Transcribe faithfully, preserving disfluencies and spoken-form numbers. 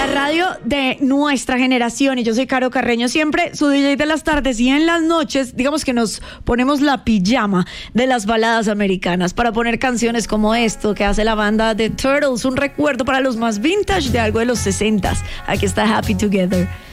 radio de nuestra generación, y yo soy Caro Carreño, siempre su D J de las tardes, y en las noches, digamos que nos ponemos la pijama de las baladas americanas para poner canciones como esto que hace la banda The Turtles, un recuerdo para los más vintage de algo de los sesentas. Aquí está Happy Together.